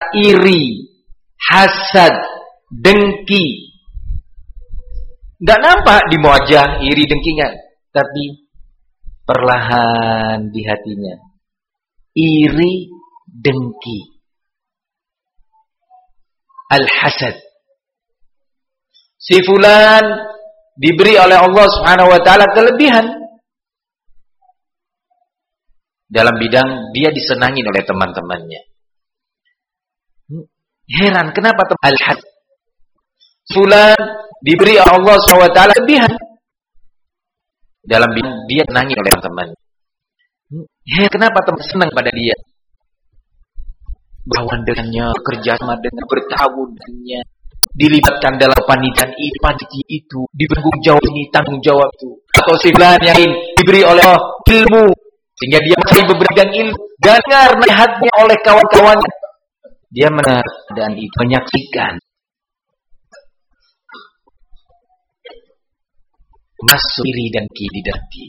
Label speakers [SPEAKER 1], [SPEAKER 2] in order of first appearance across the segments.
[SPEAKER 1] iri, hasad, dengki. Nggak nampak di wajah iri dengkinya, tapi perlahan di hatinya iri dengki. Al-hasad. Si fulan diberi oleh Allah Subhanahu wa taala kelebihan dalam bidang dia disenangi oleh teman-temannya. Heran kenapa al-hasad? Fulan diberi oleh Allah Subhanahu wa taala kelebihan dalam bidang dia disenangi oleh teman-temannya. Heran kenapa teman senang pada dia? Berkawan dengannya, kerja sama dengan bertahun dengannya, dilibatkan dalam panitia itu, ditanggung jawab ini, tanggung jawab itu. Atau si fulan yang lain diberi oleh ilmu sehingga dia masih berbidang ilmu dan karena lihatnya oleh kawan-kawannya dia menar dan itu menyaksikan masuk iri dan kiri dengki.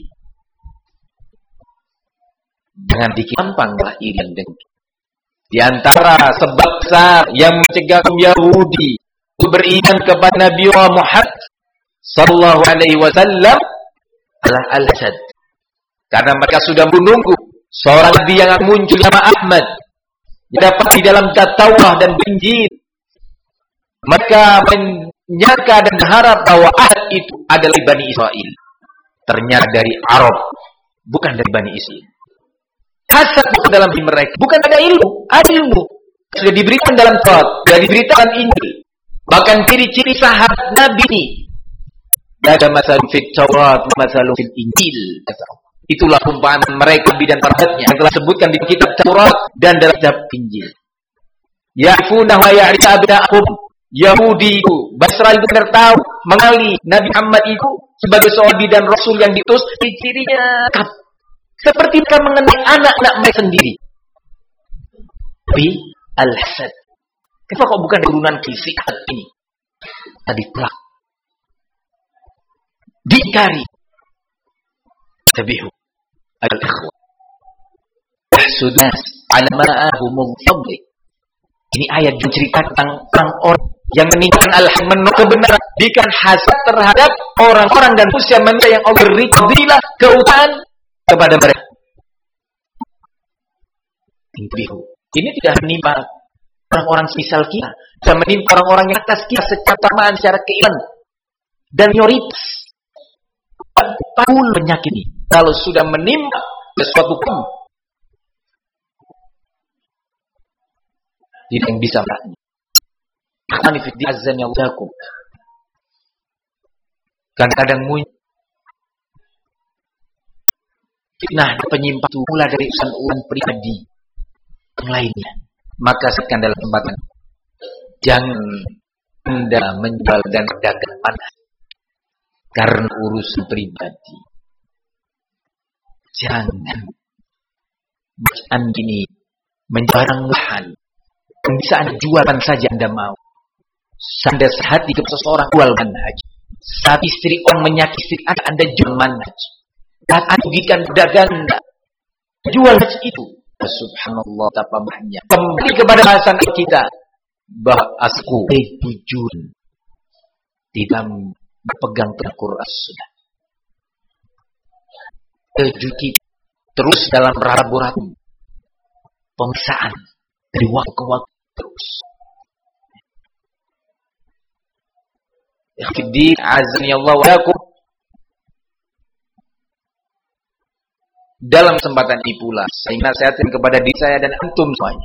[SPEAKER 1] Jangan dikampanglah iri dan dengki. Di antara sebab besar yang mencegah kaum Yahudi beriman kepada Nabi Muhammad sallallahu alaihi wasallam adalah al-hasad. Karena mereka sudah menunggu seorang nabi yang akan muncul nama Ahmad yang dapat di dalam Taurat dan Injil. Mereka menyangka dan berharap bahwa Ahmad itu adalah Bani Israel. Ternyata dari Arab, bukan dari Bani Israel. Hasad dalam diri mereka, bukan ada ilmu sudah diberikan dalam Taurat, sudah diberikan Injil. Bahkan ciri-ciri sahabat Nabi ini ada masalun fit Taurat, masalun fil Injil. Itulah perumpamaan mereka dan sahabatnya yang telah sebutkan di kitab Taurat dan dalam kitab Injil. Ya'rifuna wa ya'rifuna Yahudi itu, Basra itu benar tahu mengenali Nabi Muhammad itu sebagai seorang dan Rasul yang diutus. Ciri-cirinya seperti mereka mengenai anak-anak mereka sendiri. Tapi al-hasad, kenapa kok bukan turunan sifat ini? Tadi pelak dikari tabihu al-ikhwah yahsudas ala ma'ahumul fadli. Ini ayat bercerita tentang orang yang meninggalkan menolak kebenaran, dikan hasad terhadap orang-orang dan usia manusia yang Allah beri fadilah keutamaan kepada mereka. Ini tidak menimpa orang-orang semisal kita, bisa menimpa orang-orang yang atas kita secara tamaan, secara keimanan dan minoritas. Paul penyakit ini kalau sudah menimpa sesuatu pun tidak yang bisa melakukannya. Anifiddi azan yang lakum. Kadang-kadang muncul fitnah dan penyimpangan itu mulai dari urusan pribadi yang lainnya. Maka sekan dalam kesempatan jangan Anda menjual dan berdagang panas karena urusan pribadi. Jangan bacaan gini menjarang lahan yang bisa Anda jualkan saja Anda mau. Anda sehati ke seseorang jual manhaj. Saat istri orang menyakiti Anda jual manhaj. Saat Anda rugikan dagang Anda jual manhaj itu. Subhanallah, betapa banyak. Kembali kepada bahasan kita bahwa asku tujuan tidak berpegang teguh Quran sudah. Tujuan kita terus dalam rabu-rabu pemeriksaan dari waktu ke waktu terus. Ikhtidir azani Allah wa lakum. Dalam kesempatan ini pula saya nasihatkan kepada diri saya dan antum semuanya